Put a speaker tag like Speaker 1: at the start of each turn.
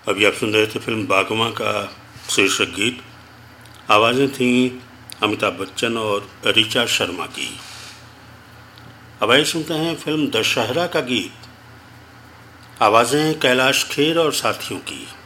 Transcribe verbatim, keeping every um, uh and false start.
Speaker 1: अभी आप सुन रहे थे फिल्म बागवां का शीर्षक गीत। आवाज़ें थीं अमिताभ बच्चन और ऋचा शर्मा की। अब आइए सुनते हैं फिल्म दशहरा का गीत। आवाज़ें कैलाश खेर और साथियों की।